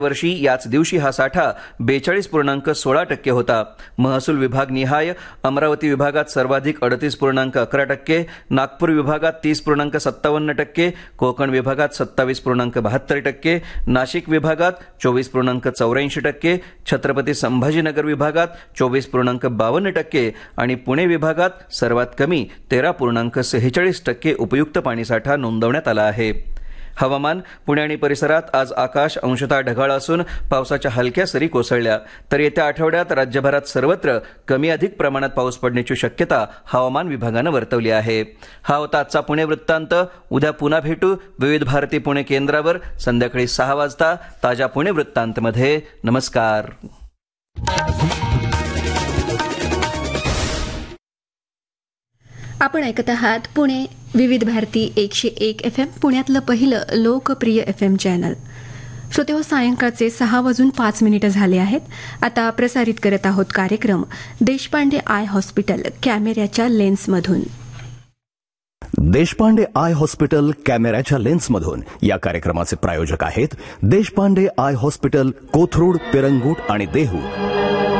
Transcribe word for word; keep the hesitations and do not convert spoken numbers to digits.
वर्षी याच दिवशी हा साठा बेचाळीस पूर्णांक सोळा टक्के होता. महसूल विभाग निहाय अमरावती विभागात सर्वाधिक अडतीस पूर्णांक अकरा टक्के, नागपूर विभागात तीस पूर्णांक सत्तावन्न टक्के, कोकण विभागात सत्तावीस पूर्णांक बहात्तर टक्के, नाशिक विभागात चोवीस पूर्णांक चौऱ्याऐंशी टक्के, छत्रपती संभाजीनगर विभागात चोवीस पूर्णांक बावन्न टक्के आणि पुणे विभागात सर्वात कमी तेरा पूर्णांक सेहेचाळीस टक्के उपयुक्त पाणीसाठा नोंदवण्यात आला आहे. हवामान. पुणे आणि परिसरात आज आकाश अंशतः ढगाळ असून पावसाच्या हलक्या सरी कोसळल्या. तर येत्या आठवड्यात राज्यभरात सर्वत्र कमी अधिक प्रमाणात पाऊस पडण्याची शक्यता हवामान विभागानं वर्तवली आहे. हा होता आजचा पुणे वृत्तांत. उद्या पुन्हा भेटू विविध भारती पुणे केंद्रावर संध्याकाळी सहा वाजता ताज्या पुणे वृत्तांतमध्ये. नमस्कार. आपण ऐकत आहात पुणे विविध भारती एकशे एक एफ एम, पुण्यातलं पहिलं लोकप्रिय एफ एम चॅनल. श्रोतेहो, सायंकाळचे सहा वाजून पाच मिनिटं झाले आहेत. आता प्रसारित करत आहोत कार्यक्रम देशपांडे आय हॉस्पिटल कॅमेऱ्याच्या लेन्समधून. देशपांडे आय हॉस्पिटल कॅमेऱ्याच्या लेन्समधून या कार्यक्रमाचे प्रायोजक आहेत देशपांडे आय हॉस्पिटल, कोथरूड, पिरंगुट आणि देहू.